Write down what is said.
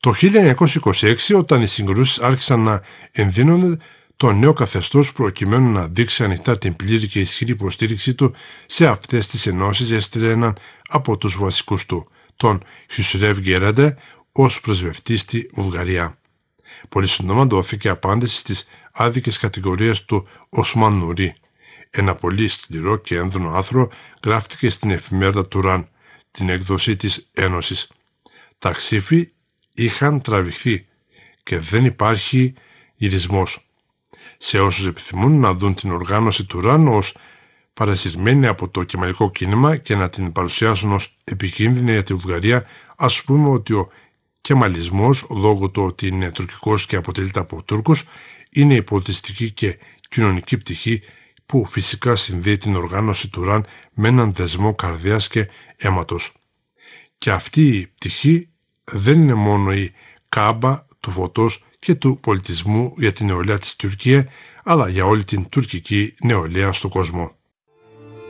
Το 1926, όταν οι συγκρούσεις άρχισαν να ενδύνονται, το νέο καθεστώς, προκειμένου να δείξει ανοιχτά την πλήρη και ισχυρή υποστήριξή του σε αυτές τις ενώσεις, έστειλε έναν από τους βασικούς του, τον Χιουσρεύ Γκέραντε, ως πρεσβευτή στη Βουλγαρία. Πολύ σύντομα δόθηκε απάντηση στις άδικες κατηγορίες του Οσμάν Νουρί. Ένα πολύ σκληρό και έντονο άρθρο γράφτηκε στην εφημερίδα Τουράν, την έκδοση της Ένωσης. Τα ξύφη είχαν τραβηχθεί και δεν υπάρχει γυρισμός. Σε όσους επιθυμούν να δουν την οργάνωση Τουράν ως παρασυρμένη από το κεμαλικό κίνημα και να την παρουσιάσουν ως επικίνδυνη για τη Βουλγαρία, ας πούμε ότι ο κεμαλισμός, λόγω του ότι είναι τουρκικός και αποτελείται από Τούρκους, είναι η πολιτιστική και κοινωνική πτυχή που φυσικά συνδέει την οργάνωση Τουράν με έναν δεσμό καρδιάς και αίματος. Και αυτή η πτυχή δεν είναι μόνο η κάμπα του φωτός και του πολιτισμού για την νεολαία της Τουρκία, αλλά για όλη την τουρκική νεολαία στον κόσμο.